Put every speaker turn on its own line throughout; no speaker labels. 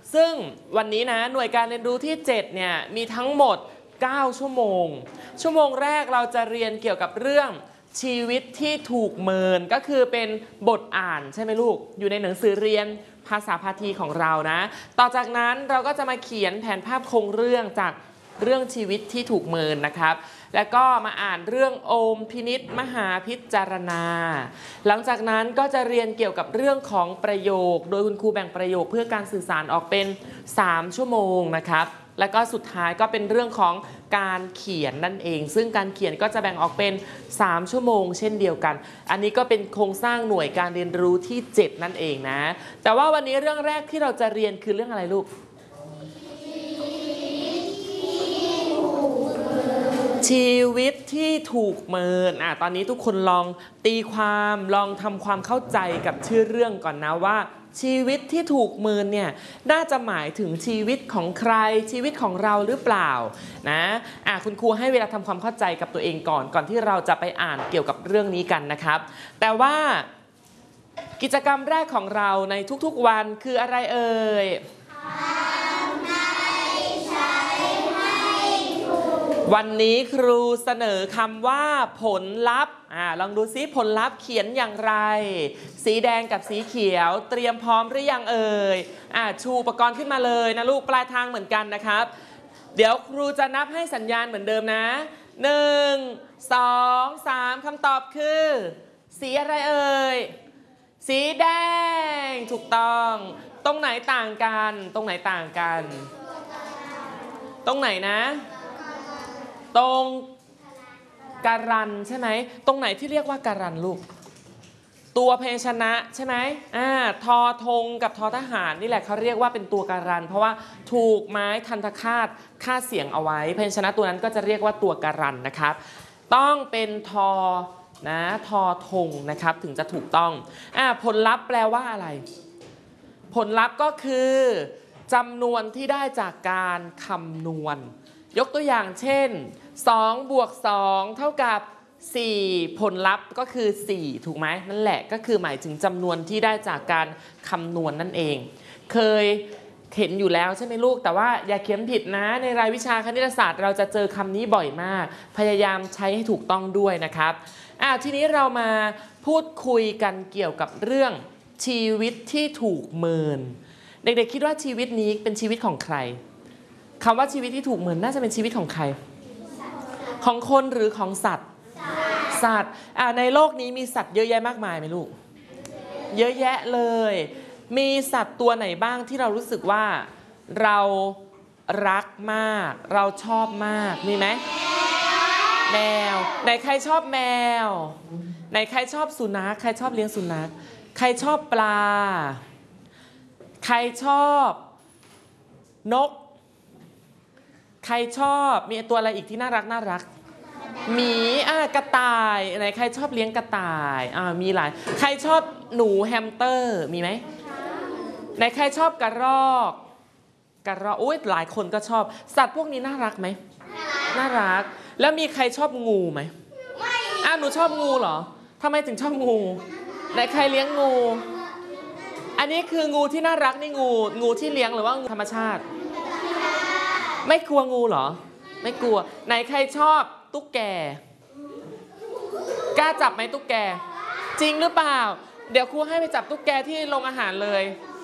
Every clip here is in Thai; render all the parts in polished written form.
ซึ่งวันนี้นะหน่วยการเรียนรู้ที่7เนี่ยมีทั้งหมด9ชั่วโมงแรกเราจะเรียนเกี่ยวกับเรื่องชีวิตที่ถูกเมินก็คือเป็นบทอ่านใช่ไหมลูกอยู่ในหนังสือเรียนภาษาพาทีของเรานะต่อจากนั้นเราก็จะมาเขียนแผนภาพโครงเรื่องจากเรื่องชีวิตที่ถูกเมินนะครับแล้วก็มาอ่านเรื่องโอมพินิจมหาพิจารณาหลังจากนั้นก็จะเรียนเกี่ยวกับเรื่องของประโยคโดยคุณครูแบ่งประโยคเพื่อการสื่อสารออกเป็น3ชั่วโมงนะครับแล้วก็สุดท้ายก็เป็นเรื่องของการเขียนนั่นเองซึ่งการเขียนก็จะแบ่งออกเป็น3ชั่วโมงเช่นเดียวกันอันนี้ก็เป็นโครงสร้างหน่วยการเรียนรู้ที่7นั่นเองนะแต่ว่าวันนี้เรื่องแรกที่เราจะเรียนคือเรื่องอะไรลูกชีวิตที่ถูกเมินตอนนี้ทุกคนลองตีความลองทำความเข้าใจกับชื่อเรื่องก่อนนะว่าชีวิตที่ถูกเมินเนี่ยน่าจะหมายถึงชีวิตของใครชีวิตของเราหรือเปล่านะคุณครูให้เวลาทำความเข้าใจกับตัวเองก่อนที่เราจะไปอ่านเกี่ยวกับเรื่องนี้กันนะครับแต่ว่ากิจกรรมแรกของเราในทุกๆวันคืออะไรเอ่ยวันนี้ครูเสนอคำว่าผลลัพธ์ลองดูซิผลลัพธ์เขียนอย่างไรสีแดงกับสีเขียวเตรียมพร้อมหรือยังเอ่ยชูอุปกรณ์ขึ้นมาเลยนะลูกปลายทางเหมือนกันนะครับเดี๋ยวครูจะนับให้สัญญาณเหมือนเดิมนะ1 2 3คำตอบคือสีอะไรเอ่ยสีแดงถูกต้องตรงไหนต่างกันตรงไหนนะตรงการันใช่ไหมตรงไหนที่เรียกว่าการันลูกตัวพยัญชนะใช่ไหมทอธงกับทอทหารนี่แหละเขาเรียกว่าเป็นตัวการันเพราะว่าถูกไม้ทันตคาตฆ่าเสียงเอาไว้พยัญชนะตัวนั้นก็จะเรียกว่าตัวการันนะครับต้องเป็นทอธงนะครับถึงจะถูกต้องผลลัพธ์แปลว่าอะไรผลลัพธ์ก็คือจำนวนที่ได้จากการคำนวณยกตัวอย่างเช่น2 บวก 2 เท่ากับ4ผลลัพธ์ก็คือ4ถูกไหมนั่นแหละก็คือหมายถึงจำนวนที่ได้จากการคำนวณนั่นเองเคยเห็นอยู่แล้วใช่ไหมลูกแต่ว่าอย่าเขียนผิดนะในรายวิชาคณิตศาสตร์เราจะเจอคำนี้บ่อยมากพยายามใช้ให้ถูกต้องด้วยนะครับทีนี้เรามาพูดคุยกันเกี่ยวกับเรื่องชีวิตที่ถูกเมินเด็กๆคิดว่าชีวิตนี้เป็นชีวิตของใครคำว่าชีวิตที่ถูกเมินน่าจะเป็นชีวิตของใครของคนหรือของสัตว์ในโลกนี้มีสัตว์เยอะแยะมากมายไหมลูกเยอะแยะเลยมีสัตว์ตัวไหนบ้างที่เรารู้สึกว่าเรารักมากเราชอบมากมีไหมแมวไหนใครชอบแมวไหนใครชอบสุนัขใครชอบเลี้ยงสุนัขใครชอบปลาใครชอบนกใครชอบมีตัวอะไรอีกที่น่ารักหมีกระต่ายไหนใครชอบเลี้ยงกระต่ายมีหลายใครชอบหนูแฮมสเตอร์มีไหมไหนใครชอบกระรอกอุ๊ยหลายคนก็ชอบสัตว์พวกนี้น่ารักไหมน่ารักแล้วมีใครชอบงูไหมหนูชอบงูเหรอทำไมถึงชอบงูไหนใครเลี้ยงงูอันนี้คืองูที่น่ารักนี่งูที่เลี้ยงหรือว่างูธรรมชาติไม่กลัวงูเหรอไม่กลัวไหนใครชอบตุ๊กแกกล้าจับไหมตุ๊กแกจริงหรือเปล่าเดี๋ยวครูให้ไปจับตุ๊กแกที่โรงอาหารเลย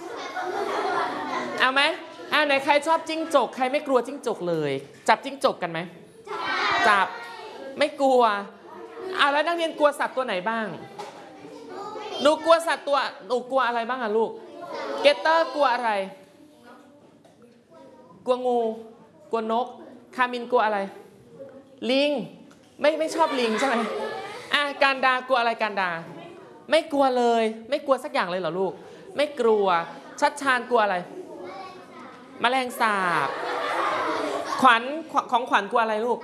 เอาไหมไหนใครชอบจิ้งจกใครไม่กลัวจิ้งจกเลยจับจิ้งจกกันไหมจับไม่กลัวแล้วนักเรียนกลัวสัตว์ตัวไหนบ้างหนูกลัวสัตว์ตัวหนูกลัวอะไรบ้างลูกเกตเตอร์กลัวอะไรกลัวงูกลัวนกคามินกลัวอะไรลิงไม่ชอบลิงใช่ไหมการดากลัวอะไรการดาไม่กลัวเลยไม่กลัวสักอย่างเลยเหรอลูกไม่กลัวชัดชานกลัวอะไรแมลงสาบขวัญกลัวอะไรลูก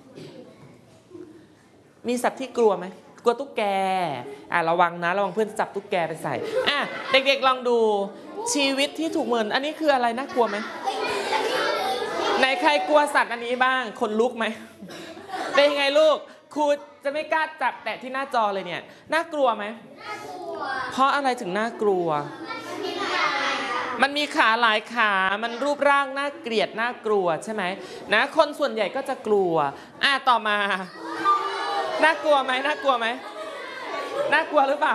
มีสัตว์ที่กลัวไหมกลัวตุ๊กแกระวังนะระวังเพื่อนจับตุ๊กแกไปใส่เด็กๆลองดูชีวิตที่ถูกเมินอันนี้คืออะไรน่ากลัวไหมไหนใครกลัวสัตว์อันนี้บ้างคนลุกไหมเป็นยังไงลูกครูจะไม่กล้าจับแตะที่หน้าจอเลยเนี่ยน่ากลัวไหมเพราะอะไรถึงน่ากลัวมันมีขาหลายขา มันรูปร่างน่าเกลียดน่ากลัวใช่ไหมนะคนส่วนใหญ่ก็จะกลัวต่อมาน่ากลัวไหมน่ากลัวไหมน่ากลัวหรือเปล่า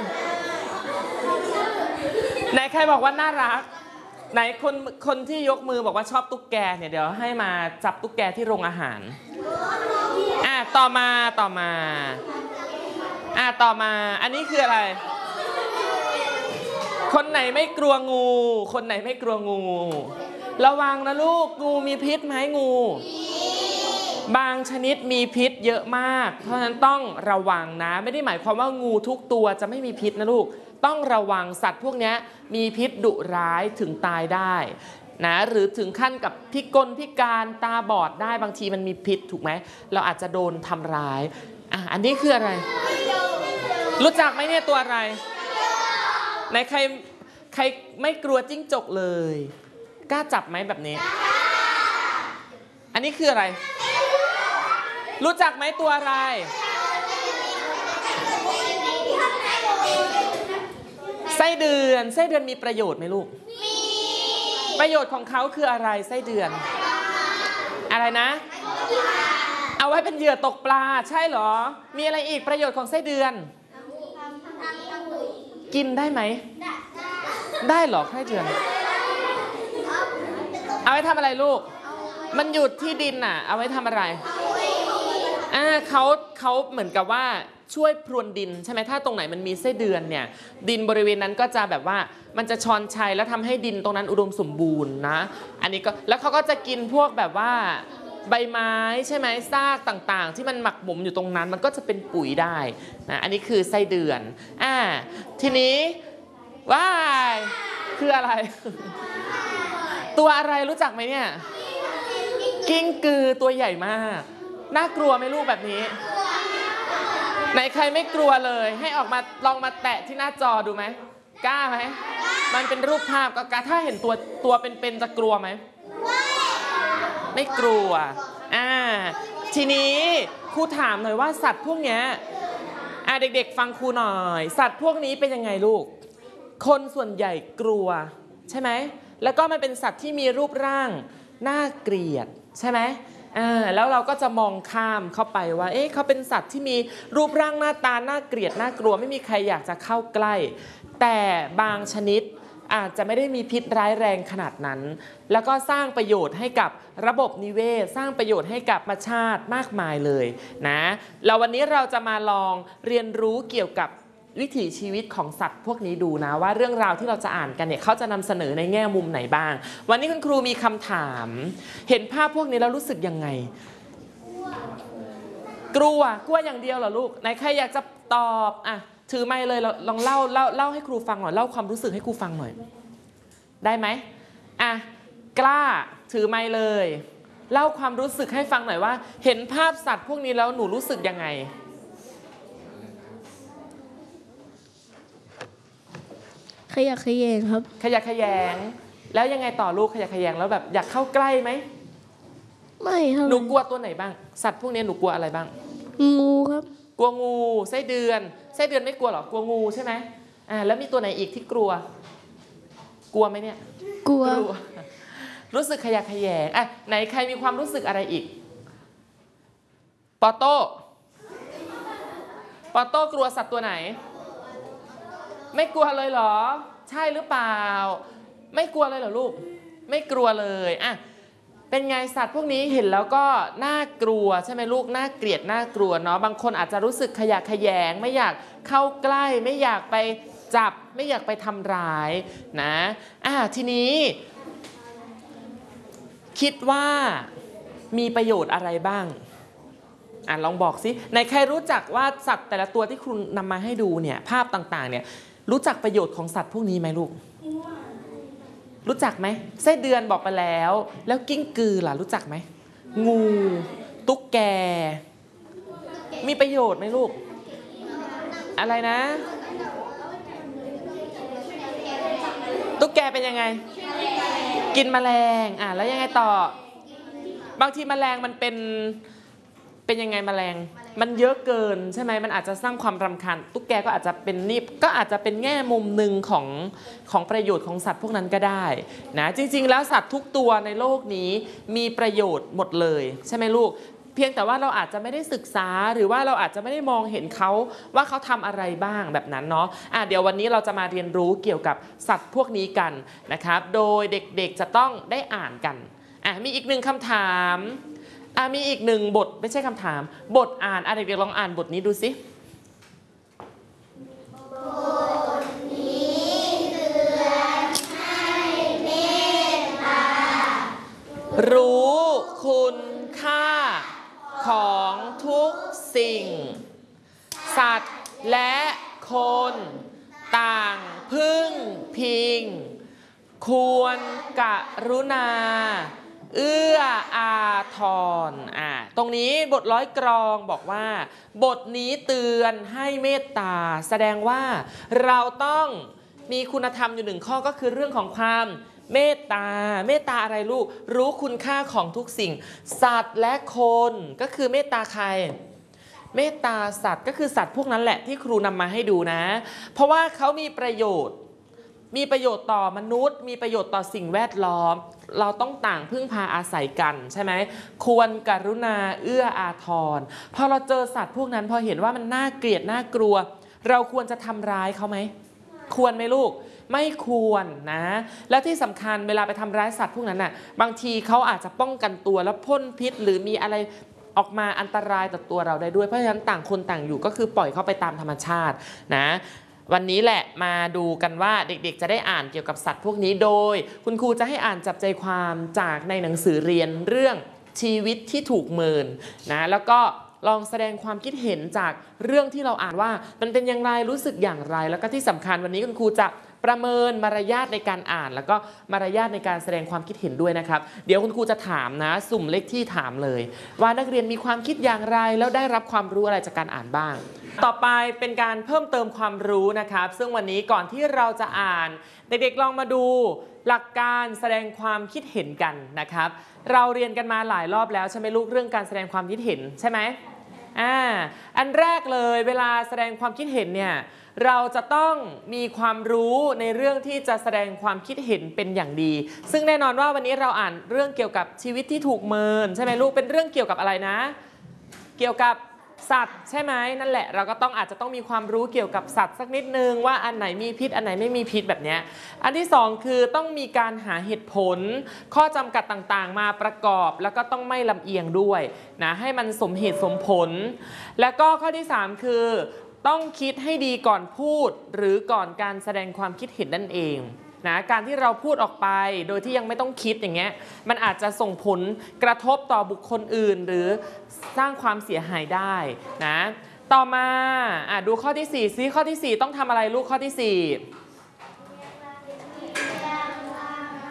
ไหนใครบอกว่าน่ารักไหนคนที่ยกมือบอกว่าชอบตุ๊กแกเนี่ยเดี๋ยวให้มาจับตุ๊กแกที่โรงอาหารต่อมาอันนี้คืออะไรคนไหนไม่กลัวงูคนไหนไม่กลัวงูระวังนะลูกงูมีพิษไหมงูบางชนิดมีพิษเยอะมากเพราะฉะนั้นต้องระวังนะไม่ได้หมายความว่างูทุกตัวจะไม่มีพิษนะลูกต้องระวังสัตว์พวกนี้มีพิษดุร้ายถึงตายได้นะหรือถึงขั้นกับพิการตาบอดได้บางทีมันมีพิษถูกไหมเราอาจจะโดนทำร้ายอันนี้คืออะไรรู้จักไหมเนี่ยตัวอะไรไหนใครไม่กลัวจิ้งจกเลยกล้าจับไหมแบบนี้อันนี้คืออะไรรู้จักไหมตัวอะไรไส้เดือนมีประโยชน์ไหมลูกประโยชน์ของเขาคืออะไรไส้เดือนอะไรนะเอาไว้เป็นเหยื่อตกปลาใช่เหรอมีอะไรอีกประโยชน์ของไส้เดือนกินได้ไหมได้เหรอไส้เดือนเอาไว้ทำอะไรลูกมันอยู่ที่ดินเอาไว้ทำอะไรเขาเหมือนกับว่าช่วยพรวนดินใช่ไหมถ้าตรงไหนมันมีไส้เดือนเนี่ยดินบริเวณนั้นก็จะแบบว่ามันจะชอนชัยแล้วทำให้ดินตรงนั้นอุดมสมบูรณ์นะอันนี้ก็แล้วเขาก็จะกินพวกแบบว่าใบไม้ใช่ไหมซากต่างๆที่มันหมักหมมอยู่ตรงนั้นมันก็จะเป็นปุ๋ยได้นะอันนี้คือไส้เดือนทีนี้ว้ายคืออะไรตัวอะไรรู้จักไหมเนี่ยกิ้งกือตัวใหญ่มากน่ากลัวไหมลูกแบบนี้ไหนใครไม่กลัวเลยให้ออกมาลองมาแตะที่หน้าจอดูไหมกล้าไหมมันเป็นรูปภาพก็กล้าถ้าเห็นตัวเป็นจะกลัวไหมไม่กลัวทีนี้ครูถามหน่อยว่าสัตว์พวกเนี้ยเด็กๆฟังครูหน่อยสัตว์พวกนี้เป็นยังไงลูกคนส่วนใหญ่กลัวใช่ไหมแล้วก็มันเป็นสัตว์ที่มีรูปร่างน่าเกลียดใช่ไหมแล้วเราก็จะมองข้ามเข้าไปว่าเขาเป็นสัตว์ที่มีรูปร่างหน้าตาน่าเกลียดน่ากลัวไม่มีใครอยากจะเข้าใกล้แต่บางชนิดอาจจะไม่ได้มีพิษร้ายแรงขนาดนั้นแล้วก็สร้างประโยชน์ให้กับระบบนิเวศสร้างประโยชน์ให้กับประชาติมากมายเลยนะแล้ววันนี้เราจะมาลองเรียนรู้เกี่ยวกับวิถีชีวิตของสัตว์พวกนี้ดูนะว่าเรื่องราวที่เราจะอ่านกันเนี่ยเขาจะนำเสนอในแง่มุมไหนบ้างวันนี้คุณครูมีคำถามเห็นภาพพวกนี้แล้วรู้สึกยังไงกลัวอย่างเดียวเหรอลูกไหนใครอยากจะตอบถือไมค์เลยลองเล่าให้ครูฟังหน่อยเล่าความรู้สึกให้ครูฟังหน่อยได้ไหมกล้าถือไมค์เลยเล่าความรู้สึกให้ฟังหน่อยว่าเห็นภาพสัตว์พวกนี้แล้วหนูรู้สึกยังไง
ขยะแขยงครับ
ขยะแขยงแล้วยังไงต่อลูกขยะแขยงแล้วแบบอยากเข้าใกล้ไหม
ไม่ครับ
หนูกลัวตัวไหนบ้างสัตว์พวกนี้หนูกลัวอะไรบ้าง
งูครับ
กลัวงูไส้เดือนไม่กลัวหรอกลัวงูใช่ไหมแล้วมีตัวไหนอีกที่กลัวไหมเนี่ย
กลัว
รู้สึกขยะแขยงไหนใครมีความรู้สึกอะไรอีกปอโต้กลัวสัตว์ตัวไหนไม่กลัวเลยเหรอใช่หรือเปล่าไม่กลัวเลยเหรอลูกไม่กลัวเลยเป็นไงสัตว์พวกนี้เห็นแล้วก็น่ากลัวใช่ไหมลูกน่าเกลียดน่ากลัวเนาะบางคนอาจจะรู้สึกขยะแขยงไม่อยากเข้าใกล้ไม่อยากไปจับไม่อยากไปทำร้ายนะทีนี้คิดว่ามีประโยชน์อะไรบ้างลองบอกสิในใครรู้จักว่าสัตว์แต่ละตัวที่คุณนำมาให้ดูเนี่ยภาพต่างๆเนี่ยรู้จักประโยชน์ของสัตว์พวกนี้ไหมลูกรู้จักไหมไส้เดือนบอกไปแล้วกิ้งกือล่ะรู้จักไหมงูตุ๊กแกมีประโยชน์ไหมลูกอะไรนะตุ๊กแกเป็นยังไงกินแมลงแล้วยังไงต่อบางทีแมลงมันเป็นเป็นยังไงแมลงมันเยอะเกินใช่ไหมมันอาจจะสร้างความรำคาญตุ๊กแกก็อาจจะเป็นนี่ก็อาจจะเป็นแง่มุมหนึ่งของประโยชน์ของสัตว์พวกนั้นก็ได้นะจริงๆแล้วสัตว์ทุกตัวในโลกนี้มีประโยชน์หมดเลยใช่ไหมลูกเพียงแต่ว่าเราอาจจะไม่ได้ศึกษาหรือว่าเราอาจจะไม่ได้มองเห็นเขาว่าเขาทำอะไรบ้างแบบนั้นเนาะเดี๋ยววันนี้เราจะมาเรียนรู้เกี่ยวกับสัตว์พวกนี้กันนะครับโดยเด็กๆจะต้องได้อ่านกันมีอีกหนึ่งคำถามมีอีกหนึ่งบทไม่ใช่คำถามบทอ่านเด็กๆลองอ่านบทนี้ดูสิบทนี้เตือนให้เมตตารู้คุณค่าของทุกสิ่งสัตว์และคนต่างพึ่งพิงควรกรุณาเอื้ออาทรตรงนี้บทร้อยกรองบอกว่าบทนี้เตือนให้เมตตาแสดงว่าเราต้องมีคุณธรรมอยู่หนึ่งข้อก็คือเรื่องของความเมตตาเมตตาอะไรลูกรู้คุณค่าของทุกสิ่งสัตว์และคนก็คือเมตตาใครเมตตาสัตว์ก็คือสัตว์พวกนั้นแหละที่ครูนำมาให้ดูนะเพราะว่าเขามีประโยชน์ต่อมนุษย์มีประโยชน์ต่อสิ่งแวดล้อมเราต้องต่างพึ่งพาอาศัยกันใช่ไหมควรกรุณาเอื้ออาทรพอเราเจอสัตว์พวกนั้นพอเห็นว่ามันน่าเกลียดน่ากลัวเราควรจะทำร้ายเขาไหมควรไหมลูกไม่ควรนะและที่สำคัญเวลาไปทำร้ายสัตว์พวกนั้นน่ะบางทีเขาอาจจะป้องกันตัวแล้วพ่นพิษหรือมีอะไรออกมาอันตรายต่อตัวเราได้ด้วยเพราะฉะนั้นต่างคนต่างอยู่ก็คือปล่อยเขาไปตามธรรมชาตินะวันนี้แหละมาดูกันว่าเด็กๆจะได้อ่านเกี่ยวกับสัตว์พวกนี้โดยคุณครูจะให้อ่านจับใจความจากในหนังสือเรียนเรื่องชีวิตที่ถูกเมินนะแล้วก็ลองแสดงความคิดเห็นจากเรื่องที่เราอ่านว่ามันเป็นอย่างไรรู้สึกอย่างไรแล้วก็ที่สำคัญวันนี้คุณครูจะประเมินมารยาทในการอ่านแล้วก็มารยาทในการแสดงความคิดเห็นด้วยนะครับเดี๋ยวคุณครูจะถามนะสุ่มเลขที่ถามเลยว่านักเรียนมีความคิดอย่างไรแล้วได้รับความรู้อะไรจากการอ่านบ้างต่อไปเป็นการเพิ่มเติมความรู้นะครับซึ่งวันนี้ก่อนที่เราจะอ่านเด็กๆลองมาดูหลักการแสดงความคิดเห็นกันนะครับเราเรียนกันมาหลายรอบแล้วใช่ไหมลูกเรื่องการแสดงความคิดเห็นใช่ไหมอันแรกเลยเวลาแสดงความคิดเห็นเนี่ยเราจะต้องมีความรู้ในเรื่องที่จะแสดงความคิดเห็นเป็นอย่างดีซึ่งแน่นอนว่าวันนี้เราอ่านเรื่องเกี่ยวกับชีวิตที่ถูกเมินใช่ไหมลูกเป็นเรื่องเกี่ยวกับอะไรนะเกี่ยวกับสัตว์ใช่ไหมนั่นแหละเราก็อาจจะต้องมีความรู้เกี่ยวกับสัตว์สักนิดนึงว่าอันไหนมีพิษอันไหนไม่มีพิษแบบนี้อันที่สองคือต้องมีการหาเหตุผลข้อจำกัดต่างๆมาประกอบแล้วก็ต้องไม่ลำเอียงด้วยนะให้มันสมเหตุสมผลแล้วก็ข้อที่สามคือต้องคิดให้ดีก่อนพูดหรือก่อนการแสดงความคิดเห็นนั่นเองนะการที่เราพูดออกไปโดยที่ยังไม่ต้องคิดอย่างเงี้ยมันอาจจะส่งผลกระทบต่อบุคคลอื่นหรือสร้างความเสียหายได้นะต่อมาดูข้อที่4ซิข้อที่4ต้องทำอะไรลูกข้อที่4